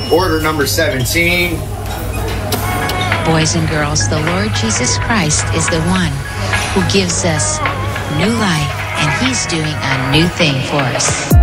Order number 17. Boys and girls, the Lord Jesus Christ is the one who gives us new life, and he's doing a new thing for us.